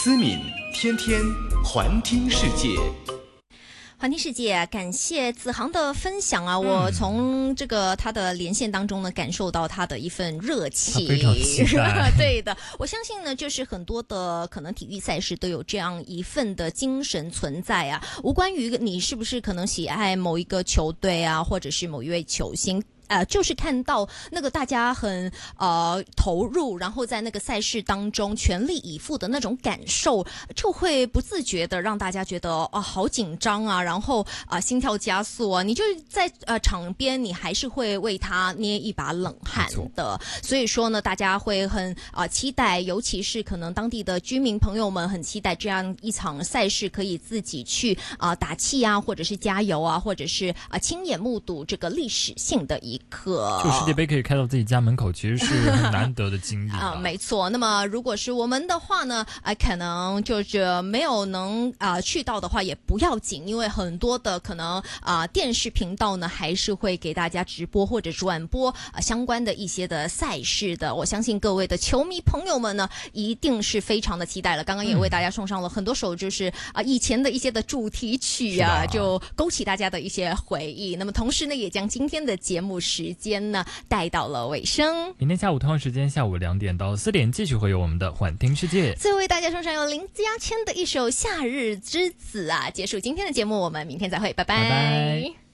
思敏天天环听世界。 环听世界，感谢子航的分享啊！我从这个他的连线当中呢，感受到他的一份热情， 非常期待。 对的，我相信呢，就是很多的可能体育赛事都有这样一份的精神存在啊，无关于你是不是可能喜爱某一个球队啊，或者是某一位球星。就是看到那个大家很投入，然后在那个赛事当中全力以赴的那种感受，就会不自觉的让大家觉得好紧张啊，然后心跳加速啊，你就是在场边你还是会为他捏一把冷汗的。所以说呢，大家会很期待，尤其是可能当地的居民朋友们很期待这样一场赛事可以自己去打气啊，或者是加油啊，或者是亲眼目睹这个历史性的一刻。 就世界杯可以开到自己家门口，其实是很难得的经历没错。那么如果是我们的话呢，可能就是没有能去到的话也不要紧，因为很多的可能电视频道呢还是会给大家直播或者转播相关的一些的赛事的。我相信各位的球迷朋友们呢一定是非常的期待了。刚刚也为大家送上了很多首就是以前的一些的主题曲啊，就勾起大家的一些回忆。那么同时呢，也将今天的节目时间呢带到了尾声。 明天下午同样时间，下午2点到4点，继续会有我们的环听世界。 最后为大家送上由林家谦的一首《夏日之子》啊，结束今天的节目，我们明天再会，拜拜。 拜拜。